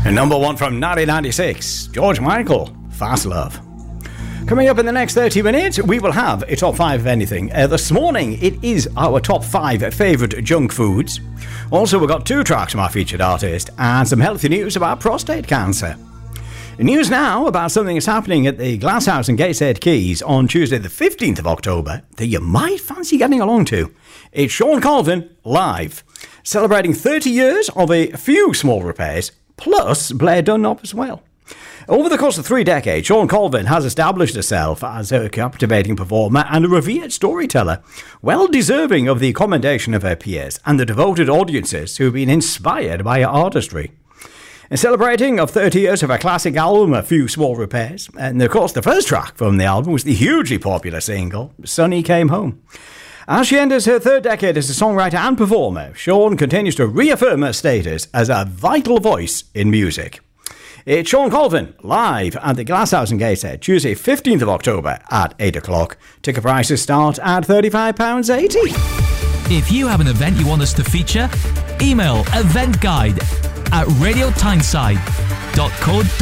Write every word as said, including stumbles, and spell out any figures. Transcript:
Number one from nineteen ninety-six, George Michael, Fast Love. Coming up in the next thirty minutes, we will have a top five of anything. Uh, this morning, it is our top five favourite junk foods. Also, we've got two tracks from our featured artist and some healthy news about prostate cancer. News now about something that's happening at the Glasshouse in Gateshead Quays on Tuesday the fifteenth of October that you might fancy getting along to. It's Sean Colvin live, celebrating thirty years of a few small repairs, plus Blair Dunlop as well. Over the course of three decades, Sean Colvin has established herself as a captivating performer and a revered storyteller, well deserving of the commendation of her peers and the devoted audiences who have been inspired by her artistry. And celebrating of thirty years of her classic album, A Few Small Repairs, and of course the first track from the album was the hugely popular single, Sonny Came Home. As she enters her third decade as a songwriter and performer, Sean continues to reaffirm her status as a vital voice in music. It's Sean Colvin, live at the Glasshouse in Gateshead, Tuesday fifteenth of October at eight o'clock. Ticket prices start at thirty-five pounds eighty. If you have an event you want us to feature, email eventguide at radio tyneside dot co dot uk.